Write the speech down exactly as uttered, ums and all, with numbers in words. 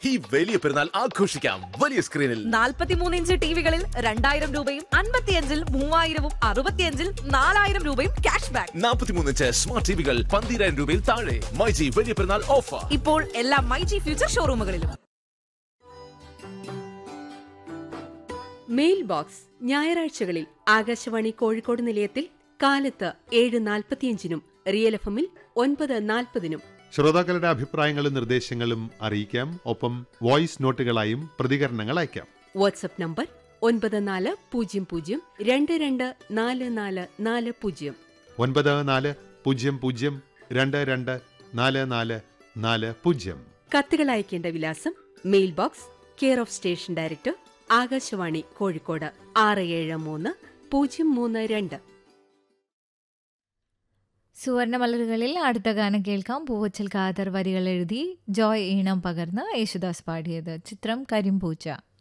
ഈ വലിയ പെരുന്നാൾ ആഘോഷിക്കാം വലിയ സ്ക്രീനിൽ. നാൽപ്പത്തിമൂന്ന് ഇഞ്ച് ടിവികളിൽ രണ്ടായിരം രൂപയും അൻപത്തിയഞ്ചിൽ മൂവായിരവും അറുപത്തിയഞ്ചിൽ നാലായിരം രൂപയും ക്യാഷ് ബാക്ക്. നാൽപ്പത്തിമൂന്ന് ഇഞ്ച് സ്മാർട്ട് ടിവികൾ പന്തിരായിരം രൂപയിൽ താഴെ. മൈജി വലിയ പെരുന്നാൾ ഓഫർ ഇപ്പോൾ എല്ലാ മൈജി ഫ്യൂച്ചർ ഷോറൂമുകളിലും. മെയിൽ ബോക്സ് ഞായറാഴ്ചകളിൽ ആകാശവാണി കോഴിക്കോട് നിലയത്തിൽ കാലത്ത് ഏഴ് നാൽപ്പത്തിയഞ്ചിനും റിയൽ എഫ് എമ്മിൽ ഒൻപത് നാൽപ്പതിനും. ശ്രോതാക്കളുടെ അഭിപ്രായങ്ങളും നിർദ്ദേശങ്ങളും അറിയിക്കാം. ഒപ്പം വോയിസ് നോട്ടുകളായും പ്രതികരണങ്ങൾ അയക്കാം. വാട്സ്ആപ്പ് നമ്പർ ഒൻപത് നാല് പൂജ്യം പൂജ്യം രണ്ട് രണ്ട് നാല് നാല് നാല് പൂജ്യം ഒൻപത് നാല് പൂജ്യം പൂജ്യം രണ്ട് രണ്ട് നാല് നാല് നാല് പൂജ്യം. കത്തുകൾ അയക്കേണ്ട വിലാസം mail box, care of station director, Akashvani Kozhikode ആറ് ഏഴ് മൂന്ന് പൂജ്യം മൂന്ന് രണ്ട്. സുവർണമലരുകളിൽ അടുത്ത ഗാനം കേൾക്കാം. പൂവച്ചൽ ഖാദർ വരികൾ എഴുതി ജോയ് ഈണം പകർന്ന് യേശുദാസ് പാടിയത്. ചിത്രം കരിമ്പൂച്ച.